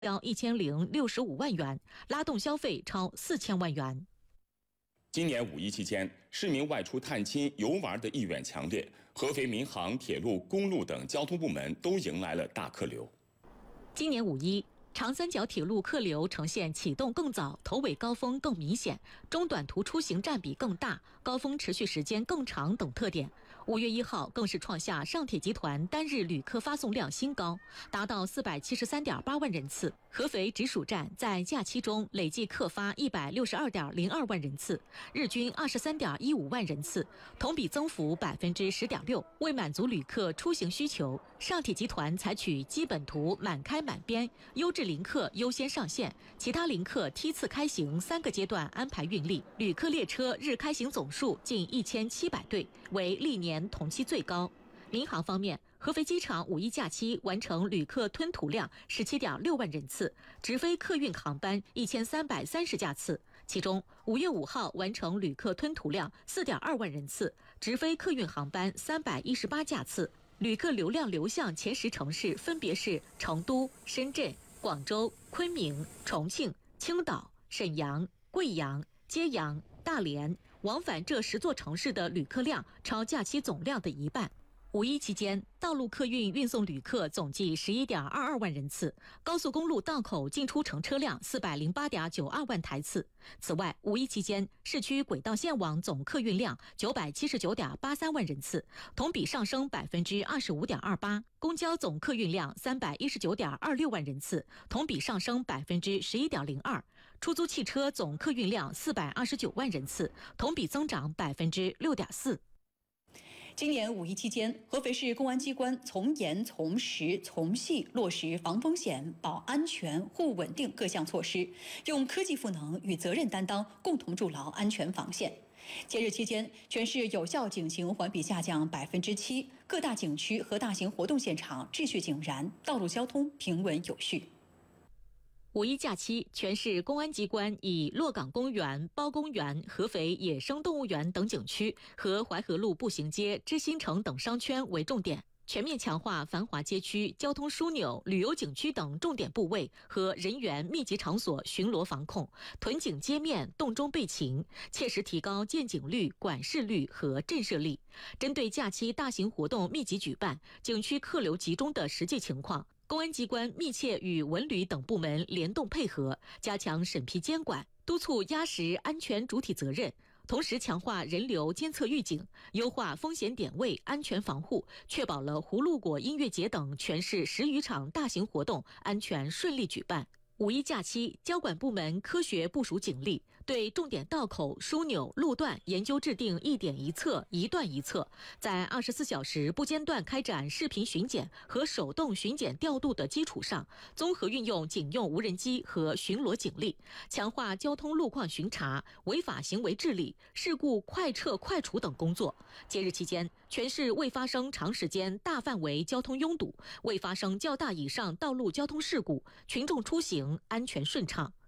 标1065万元，拉动消费超4000万元。 今年5·1期间，市民外出探亲游玩的意愿强烈，合肥民航、铁路、公路等交通部门都迎来了大客流。 今年5·1。长三角铁路客流呈现启动更早、头尾高峰更明显、中短途出行占比更大、高峰持续时间更长等特点。5月1号更是创下上铁集团单日旅客发送量新高，达到473.8万人次。合肥直属站在假期中累计客发162.02万人次，日均23.15万人次，同比增幅10.6%。为满足旅客出行需求，上铁集团采取基本图满开满编、优质临客优先上线，其他临客梯次开行3个阶段安排运力，旅客列车日开行总数近1700对，为历年同期最高。民航方面，合肥机场5·1假期完成旅客吞吐量17.6万人次，直飞客运航班1330架次，其中5月5号完成旅客吞吐量4.2万人次，直飞客运航班318架次。旅客流量流向前10城市分别是成都、深圳、广州、昆明、重庆、青岛、沈阳、贵阳、揭阳、大连，往返这10座城市的旅客量超假期总量的一半。5·1期间，道路客运运送旅客总计11.22万人次，高速公路道口进出城车辆408.92万台次。此外，5·1期间，市区轨道线网总客运量979.83万人次，同比上升25.28%；公交总客运量319.26万人次，同比上升11.02%；出租汽车总客运量429万人次，同比增长6.4%。 今年5·1期间，合肥市公安机关从严从实从细落实防风险、保安全、护稳定各项措施，用科技赋能与责任担当共同筑牢安全防线。节日期间，全市有效警情环比下降7%，各大景区和大型活动现场秩序井然，道路交通平稳有序。 5·1假期，全市公安机关以洛岗公园、包公园、合肥野生动物园等景区和淮河路步行街、知新城等商圈为重点，全面强化繁华街区、交通枢纽、旅游景区等重点部位和人员密集场所巡逻防控，屯警街面，洞中备勤，切实提高见警率、管事率和震慑力。针对假期大型活动密集举办、景区客流集中的实际情况，公安机关密切与文旅等部门联动配合，加强审批监管，督促压实安全主体责任，同时强化人流监测预警，优化风险点位安全防护，确保了葫芦果音乐节等全市10余场大型活动安全顺利举办。5·1假期，交管部门科学部署警力，对重点道口、枢纽、路段研究制定一点一策、一段一策，在24小时不间断开展视频巡检和手动巡检调度的基础上，综合运用警用无人机和巡逻警力，强化交通路况巡查、违法行为治理、事故快撤快除等工作。节日期间，全市未发生长时间大范围交通拥堵，未发生较大以上道路交通事故，群众出行安全顺畅。